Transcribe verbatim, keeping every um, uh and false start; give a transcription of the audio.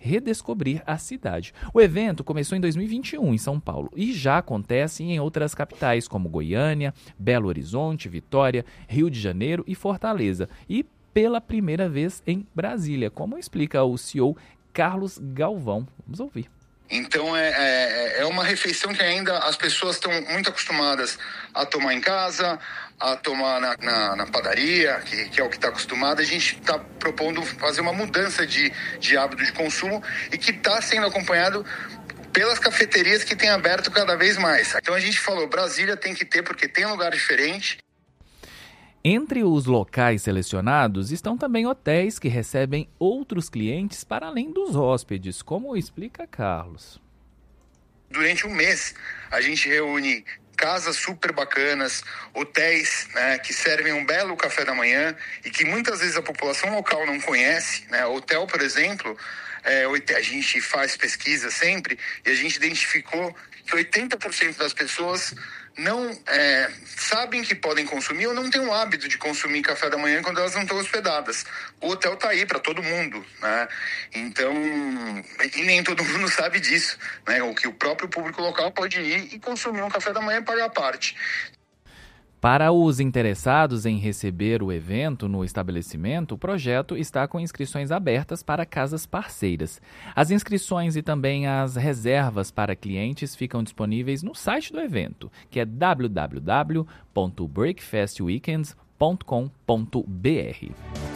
redescobrir a cidade. O evento começou em dois mil e vinte e um em São Paulo e já acontece em outras capitais como Goiânia, Belo Horizonte, Vitória, Rio de Janeiro e Fortaleza. E pela primeira vez em Brasília, como explica o C E O Carlos Galvão. Vamos ouvir. Então é, é, é uma refeição que ainda as pessoas estão muito acostumadas a tomar em casa, a tomar na, na, na padaria, que, que é o que está acostumado. A gente está propondo fazer uma mudança de, de hábito de consumo e que está sendo acompanhado pelas cafeterias que têm aberto cada vez mais. Então a gente falou, Brasília tem que ter, porque tem lugar diferente. Entre os locais selecionados estão também hotéis que recebem outros clientes para além dos hóspedes, como explica Carlos. Durante um mês, a gente reúne casas super bacanas, hotéis, né, que servem um belo café da manhã e que muitas vezes a população local não conhece, né? Hotel, por exemplo, é, a gente faz pesquisa sempre e a gente identificou que oitenta por cento das pessoas não é, sabem que podem consumir ou não têm o hábito de consumir café da manhã quando elas não estão hospedadas. O hotel está aí para todo mundo, né? Então, e nem todo mundo sabe disso, né? O que o próprio público local pode ir e consumir um café da manhã e pagar a parte. Para os interessados em receber o evento no estabelecimento, o projeto está com inscrições abertas para casas parceiras. As inscrições e também as reservas para clientes ficam disponíveis no site do evento, que é w w w ponto breakfast weekends ponto com ponto b r.